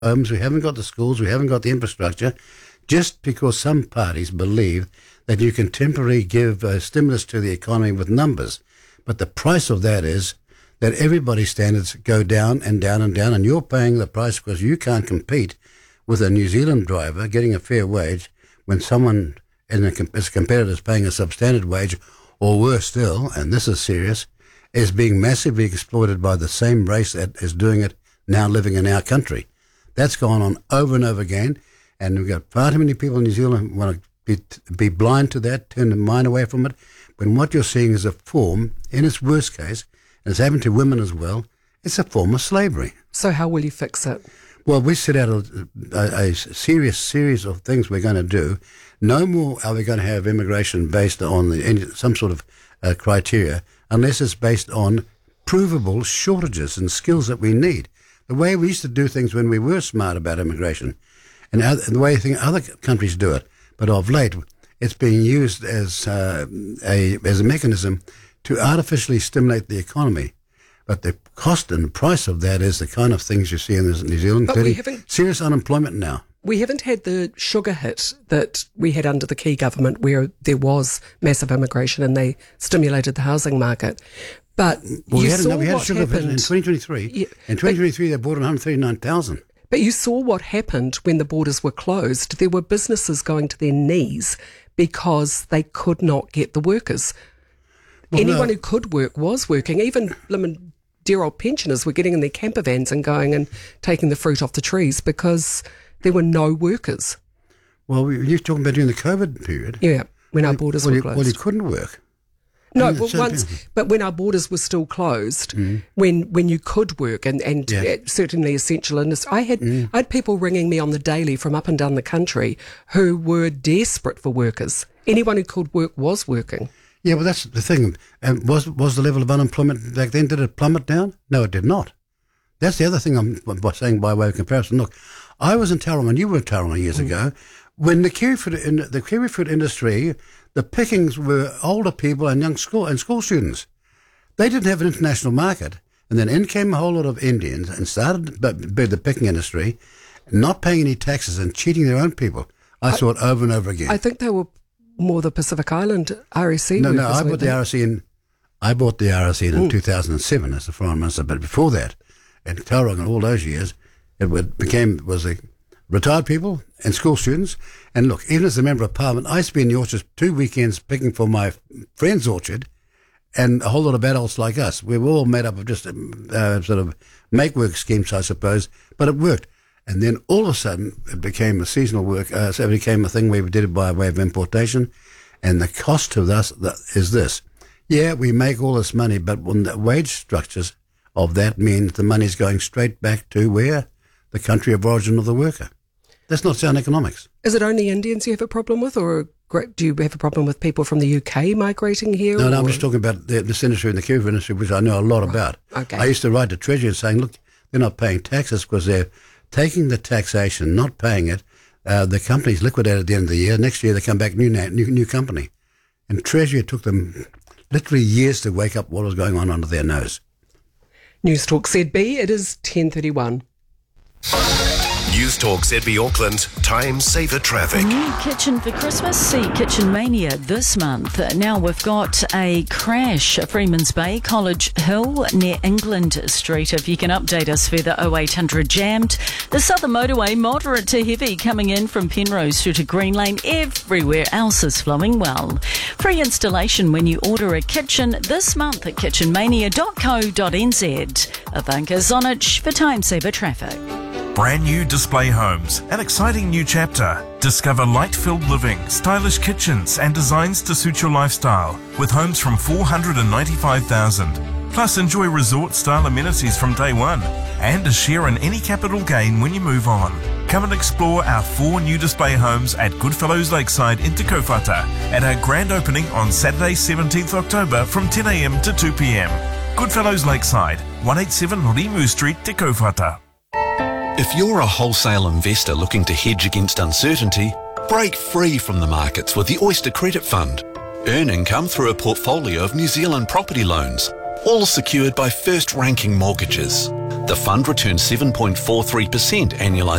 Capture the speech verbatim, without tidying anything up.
homes, we haven't got the schools, we haven't got the infrastructure, just because some parties believe that you can temporarily give uh, stimulus to the economy with numbers. But the price of that is that everybody's standards go down and down and down, and you're paying the price because you can't compete with a New Zealand driver getting a fair wage when someone in a, as a competitor is paying a substandard wage, or worse still, and this is serious, is being massively exploited by the same race that is doing it now living in our country. That's gone on over and over again, and we've got far too many people in New Zealand who want to be, be blind to that, turn their mind away from it, when what you're seeing is a form, in its worst case, and it's happened to women as well, it's a form of slavery. So how will you fix it? Well, we set out a, a, a serious series of things we're going to do. No more are we going to have immigration based on the, any, some sort of uh, criteria, unless it's based on provable shortages and skills that we need. The way we used to do things when we were smart about immigration, and other, the way I think other countries do it, but of late it's being used as uh, a as a mechanism to artificially stimulate the economy. But the cost and price of that is the kind of things you see in New Zealand, but we haven't, serious unemployment now. We haven't had the sugar hit that we had under the Key government, where there was massive immigration and they stimulated the housing market. But well, you we had, saw no, we had what sugar happened in twenty twenty-three. Yeah, in twenty twenty-three, they bought one hundred thirty-nine thousand. But you saw what happened when the borders were closed. There were businesses going to their knees because they could not get the workers. Well, Anyone no. who could work was working. Even lemon dear old pensioners were getting in their camper vans and going and taking the fruit off the trees because there were no workers. Well, we, you're talking about during the COVID period. Yeah, when well, our borders well, were you, closed. Well, you couldn't work. No, I mean, but once, but when our borders were still closed, mm. when when you could work and and yeah. certainly essential industry, I had mm. I had people ringing me on the daily from up and down the country who were desperate for workers. Anyone who could work was working. Yeah, well, that's the thing. Um, was was the level of unemployment back then, did it plummet down? No, it did not. That's the other thing I'm saying by way of comparison. Look, I was in Tauranga, you were in Tauranga years mm. ago, when the kiwifruit in the kiwifruit industry, the pickings were older people and young school and school students. They didn't have an international market, and then in came a whole lot of Indians and started the picking industry, not paying any taxes and cheating their own people. I, I saw it over and over again. I think they were more the Pacific Island R S C. No, no, I bought the R S C in. I bought the R S C in, in two thousand seven as the foreign minister, but before that, in Tauranga, all those years, it became was a retired people and school students. And look, even as a member of parliament, I used to be in the orchards two weekends picking for my friend's orchard, and a whole lot of adults like us. We were all made up of just uh, sort of make-work schemes, I suppose, but it worked. And then all of a sudden, it became a seasonal work. Uh, so it became a thing where we did it by way of importation. And the cost to us is this. Yeah, we make all this money, but when the wage structures of that means the money's going straight back to where? The country of origin of the worker. That's not sound economics. Is it only Indians you have a problem with, or do you have a problem with people from the U K migrating here? No, no, or? I'm just talking about the, this industry and the kiwi industry, which I know a lot about. Okay. I used to write to Treasury and saying, look, they're not paying taxes because they're taking the taxation, not paying it. Uh, the company's liquidated at the end of the year. Next year they come back, new new new company. And Treasury took them literally years to wake up what was going on under their nose. News Talk Z B, it is ten thirty-one. News Talk Z B Auckland, time saver traffic. New kitchen for Christmas, see Kitchen Mania this month. Now we've got a crash at Freeman's Bay, College Hill near England Street. If you can update us further, oh eight hundred jammed. The Southern Motorway, moderate to heavy, coming in from Penrose through to Green Lane. Everywhere else is flowing well. Free installation when you order a kitchen this month at kitchen mania dot co dot n z. Ivanka Zonich for time saver traffic. Brand new display homes, an exciting new chapter. Discover light-filled living, stylish kitchens and designs to suit your lifestyle with homes from four hundred ninety-five thousand dollars. Plus enjoy resort-style amenities from day one and a share in any capital gain when you move on. Come and explore our four new display homes at Goodfellows Lakeside in Te Kaupata at our grand opening on Saturday seventeenth October from ten a m to two p m. Goodfellows Lakeside, one eighty-seven Rimu Street, Te Kaupata. If you're a wholesale investor looking to hedge against uncertainty, break free from the markets with the Oyster Credit Fund. Earn income through a portfolio of New Zealand property loans, all secured by first-ranking mortgages. The fund returned seven point four three percent annualised